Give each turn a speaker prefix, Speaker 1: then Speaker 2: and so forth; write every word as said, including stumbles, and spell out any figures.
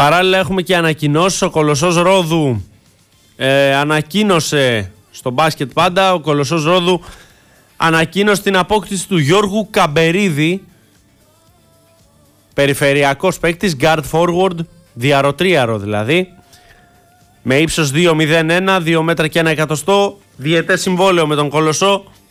Speaker 1: Παράλληλα έχουμε και ανακοινώσεις. Ο Κολοσσός Ρόδου ε, ανακοίνωσε στο μπάσκετ πάντα. Ο Κολοσσός Ρόδου ανακοίνωσε την απόκτηση του Γιώργου Καμπερίδη, περιφερειακός παίκτης, guard forward, διαρροτρίαρο δηλαδή, με ύψος δύο μηδέν ένα, δύο μέτρα και ένα εκατοστό, διετές συμβόλαιο με τον Κολοσσό.